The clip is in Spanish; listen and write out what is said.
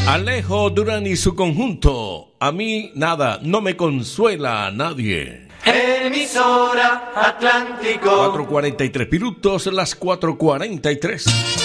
Alejo Durán y su conjunto. A mí nada, no me consuela a nadie. Emisora Atlántico. 4:43 minutos, las 4:43.